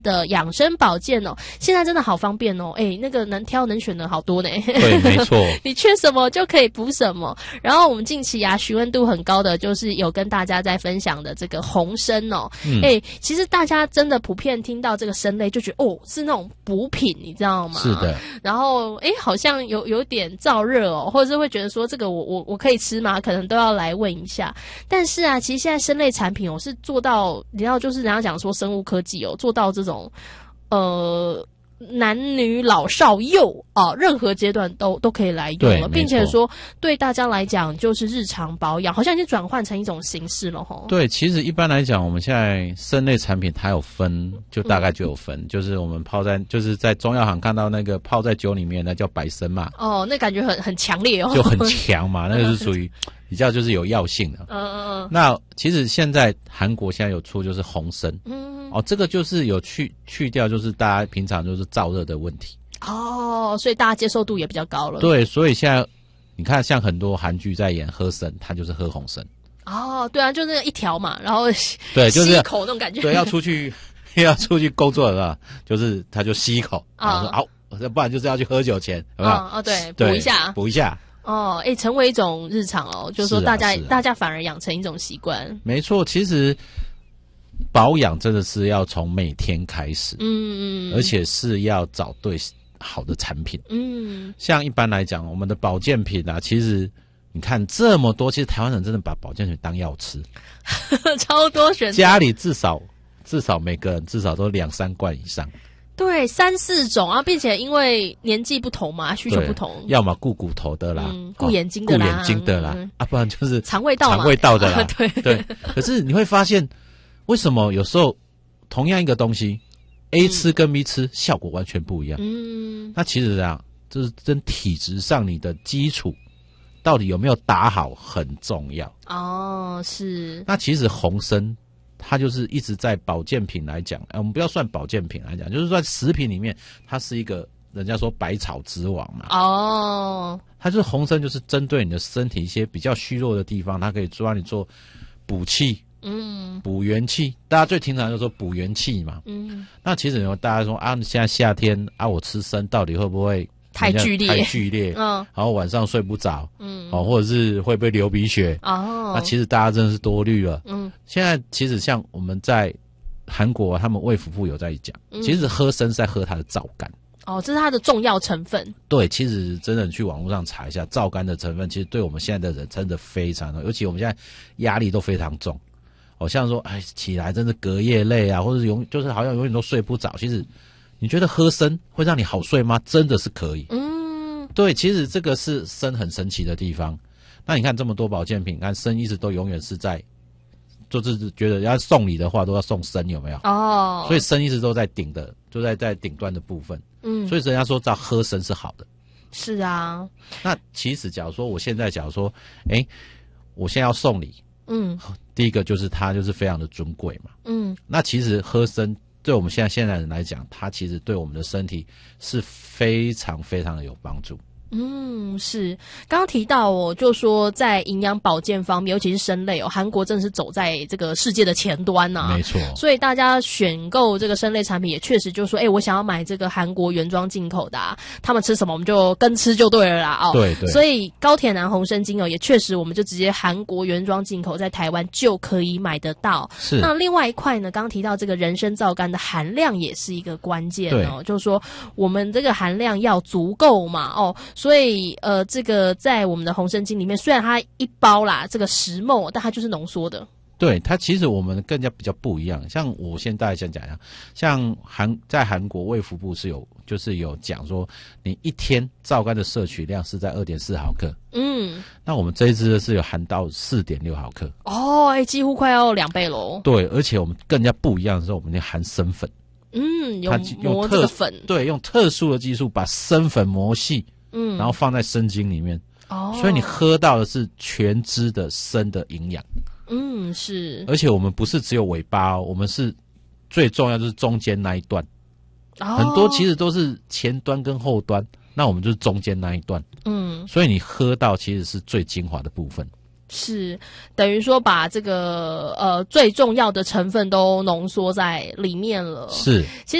的养生保健哦，现在真的好方便哦，那个能挑能选的好多呢。 对，没错， 你缺什么就可以补什么。然后我们近期询问度很高的，就是有跟大家在分享的这个红参哦，其实大家真的普遍听到这个参类就觉得是那种补品，你知道吗？ 是的。 然后好像有点燥热哦，或者是会觉得说这个我可以吃吗？可能都要来问一下。但是啊，其实现在参类产品是做到，你知道，就是人家讲说生物科技做到这种。男女老少幼任何阶段都可以来用了，并且说对大家来讲就是日常保养，好像已经转换成一种形式了齁。对， 其实一般来讲，我们现在参类产品它有分，就大概就有分，就是我们就是在中药行看到那个泡在酒里面，那叫白参嘛。 那感觉很强烈哦， 就很强嘛，那个是属于比较就是有药性的。那其实现在韩国现在有出就是红参，这个就是有去掉就是大家平常就是燥热的问题。 所以大家接受度也比较高了。 对，所以现在你看像很多韩剧在演喝参，他就是喝红参。 对啊，就那个一条嘛，然后对，就是吸一口那种感觉。 对，要出去工作了，就是他就吸一口，然后说好，不然就是要去喝酒前，有没有？ 对，补一下。成为一种日常就是说大家反而养成一种习惯。 没错，其实保养真的是要从每天开始，而且是要找对好的产品。像一般来讲，我们的保健品啊，其实你看这么多，其实台湾人真的把保健品当药吃， 超多选择， 家里至少每个人至少都2-3罐以上。 对，3-4种啊，并且因为年纪不同嘛，需求不同， 要么顾骨头的啦， 顾眼睛的啦， 不然就是肠胃道的啦。 对。 可是你会发现，为什么有时候同样一个东西 ，A 吃跟 B 吃效果完全不一样？那其实这样，就是跟体质上你的基础到底有没有打好很重要。 是。 那其实红参。它就是一直在保健品来讲，我们不要算保健品来讲，就是算食品里面，它是一个人家说百草之王嘛。它就是红参，就是针对你的身体一些比较虚弱的地方，它可以帮你做补气，补元气。大家最经常就说补元气嘛。那其实大家说现在夏天我吃参到底会不会太剧烈， 然后晚上睡不着，或者是会不会流鼻血？那其实大家真的是多虑了。现在其实像我们在韩国，他们卫福部有在讲，其实喝参是在喝它的皂苷。 这是它的重要成分。 对，其实真的去网络上查一下，皂苷的成分，其实对我们现在的人真的非常的，尤其我们现在压力都非常重。像说起来真的隔夜累啊，或者就是好像永远都睡不着，其实。你觉得喝参会让你好睡吗？真的是可以。对，其实这个是参很神奇的地方。那你看这么多保健品，看参一直都永远是在，就是觉得要送礼的话都要送参，有没有？所以参一直都在顶的，就在顶端的部分。所以人家说叫喝参是好的。 是啊。那其实假如说我现在我现在要送礼，第一个就是它就是非常的尊贵嘛。那其实喝参。对我们现在人来讲，它其实对我们的身体是非常非常的有帮助。 是。刚刚提到就说在营养保健方面，尤其是参类韩国真的是走在这个世界的前端啊。 没错。 所以大家选购这个参类产品，也确实就说，我想要买这个韩国原装进口的他们吃什么我们就跟吃就对了啦。 对。 所以高铁南红参精油也确实，我们就直接韩国原装进口，在台湾就可以买得到。 是。 那另外一块呢，刚刚提到这个人参皂苷的含量也是一个关键就是说我们这个含量要足够嘛所以这个在我们的红参精里面，虽然它一包啦这个10 ml， 但它就是浓缩的。 对，它其实我们更加比较不一样。像我现在想讲一下，像在韩国卫福部就是有讲说，你一天皂苷的摄取量是在2.4毫克。那我们这一支是有含到4.6毫克。 几乎快要2倍咯。 对，而且我们更加不一样的是，我们含参粉。 有磨这个粉。 对，用特殊的技术把参粉磨细。然后放在参精里面。所以你喝到的是全支的参的营养。 是。 而且我们不是只有尾巴我们是最重要就是中间那一段。很多其实都是前端跟后端，那我们就是中间那一段。所以你喝到其实是最精华的部分。 是等于说把这个最重要的成分都浓缩在里面了。 是。